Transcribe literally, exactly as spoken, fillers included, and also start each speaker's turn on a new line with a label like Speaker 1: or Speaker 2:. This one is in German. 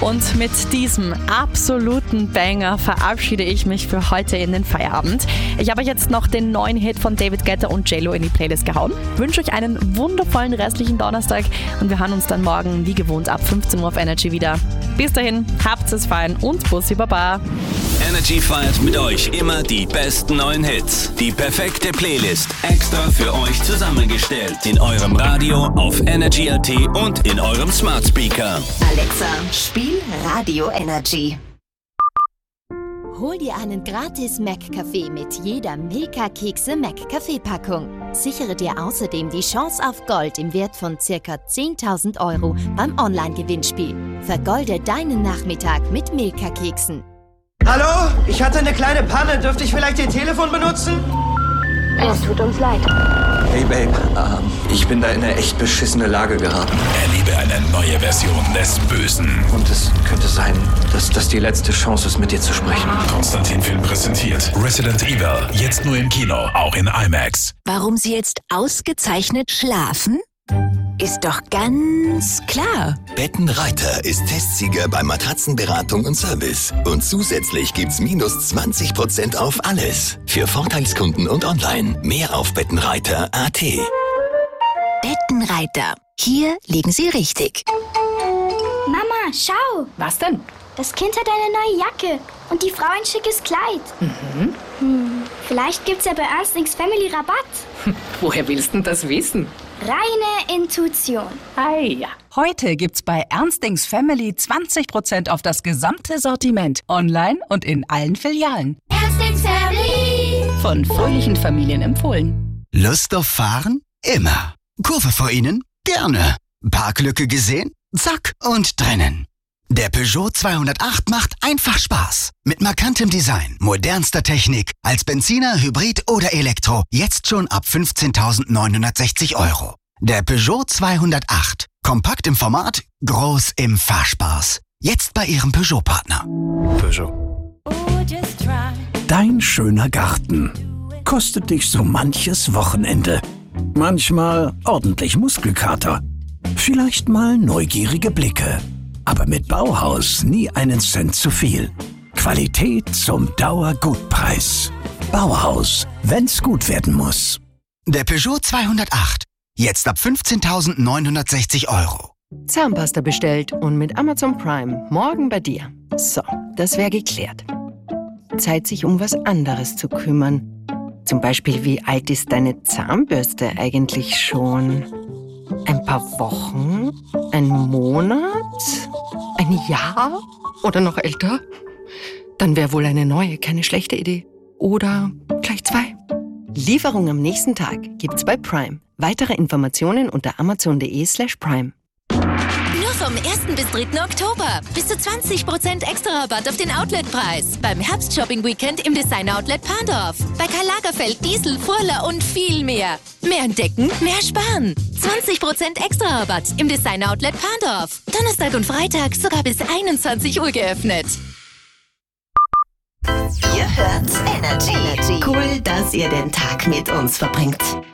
Speaker 1: Und mit diesem absoluten Banger verabschiede ich mich für heute in den Feierabend. Ich habe euch jetzt noch den neuen Hit von David Guetta und J-Lo in die Playlist gehauen. Wünsche euch einen wundervollen restlichen Donnerstag und wir hören uns dann morgen wie gewohnt ab fünfzehn Uhr auf Energy wieder. Bis dahin, habt's es fein und Bussi Baba.
Speaker 2: Energy feiert mit euch immer die besten neuen Hits. Die perfekte Playlist extra für euch zusammengestellt. In eurem Radio, auf Energy Punkt at und in eurem Smart Speaker.
Speaker 3: Alexa, spiel Radio Energy.
Speaker 4: Hol dir einen gratis Mac-Kaffee mit jeder Milka-Kekse Mac-Kaffee-Packung. Sichere dir außerdem die Chance auf Gold im Wert von ca. zehntausend Euro beim Online-Gewinnspiel. Vergolde deinen Nachmittag mit Milka-Keksen.
Speaker 5: Hallo? Ich hatte eine kleine Panne. Dürfte ich vielleicht Ihr Telefon benutzen?
Speaker 6: Es tut uns leid.
Speaker 5: Hey Babe, ähm, ich bin da in eine echt beschissene Lage geraten.
Speaker 7: Erlebe eine neue Version des Bösen.
Speaker 5: Und es könnte sein, dass das die letzte Chance ist, mit dir zu sprechen.
Speaker 7: Konstantin Film präsentiert Resident Evil, jetzt nur im Kino, auch in IMAX.
Speaker 8: Warum Sie jetzt ausgezeichnet schlafen? Ist doch ganz klar.
Speaker 9: Bettenreiter ist Testsieger bei Matratzenberatung und Service. Und zusätzlich gibt's minus zwanzig Prozent auf alles. Für Vorteilskunden und online. Mehr auf bettenreiter punkt at.
Speaker 8: Bettenreiter. Hier liegen Sie richtig.
Speaker 6: Mama, schau.
Speaker 10: Was denn?
Speaker 6: Das Kind hat eine neue Jacke und die Frau ein schickes Kleid.
Speaker 10: Mhm.
Speaker 6: Hm, vielleicht gibt's ja bei Ernstings Family Rabatt.
Speaker 10: Hm, woher willst du das wissen?
Speaker 6: Reine Intuition.
Speaker 10: Ei, ja.
Speaker 11: Heute gibt's bei Ernstings Family zwanzig Prozent auf das gesamte Sortiment. Online und in allen Filialen.
Speaker 6: Ernstings Family.
Speaker 11: Von fröhlichen Familien empfohlen.
Speaker 12: Lust auf Fahren? Immer. Kurve vor Ihnen? Gerne. Parklücke gesehen? Zack und drinnen. Der Peugeot zweihundertacht macht einfach Spaß. Mit markantem Design, modernster Technik, als Benziner, Hybrid oder Elektro. Jetzt schon ab fünfzehntausendneunhundertsechzig Euro. Der Peugeot zweihundertacht. Kompakt im Format, groß im Fahrspaß. Jetzt bei Ihrem Peugeot-Partner.
Speaker 13: Peugeot. Dein schöner Garten kostet dich so manches Wochenende. Manchmal ordentlich Muskelkater. Vielleicht mal neugierige Blicke. Aber mit Bauhaus nie einen Cent zu viel. Qualität zum Dauergutpreis. Bauhaus, wenn's gut werden muss.
Speaker 12: Der Peugeot zweihundertacht. Jetzt ab fünfzehntausendneunhundertsechzig Euro.
Speaker 14: Zahnpasta bestellt und mit Amazon Prime morgen bei dir. So, das wäre geklärt. Zeit, sich um was anderes zu kümmern. Zum Beispiel, wie alt ist deine Zahnbürste eigentlich schon? Ein paar Wochen? Ein Monat? Ein Jahr? Oder noch älter? Dann wäre wohl eine neue keine schlechte Idee. Oder gleich zwei. Lieferung am nächsten Tag gibt's bei Prime. Weitere Informationen unter amazon.de slash prime.
Speaker 8: Nur vom ersten bis dritten Oktober. Bis zu zwanzig Prozent extra Rabatt auf den Outletpreis. Beim Herbst-Shopping-Weekend im Designer-Outlet Parndorf. Bei Karl Lagerfeld, Diesel, Furla und viel mehr. Mehr entdecken, mehr sparen. zwanzig Prozent extra Rabatt im Designer-Outlet Parndorf. Donnerstag und Freitag sogar bis einundzwanzig Uhr geöffnet.
Speaker 3: Ihr hört Energy. Cool, dass ihr den Tag mit uns verbringt.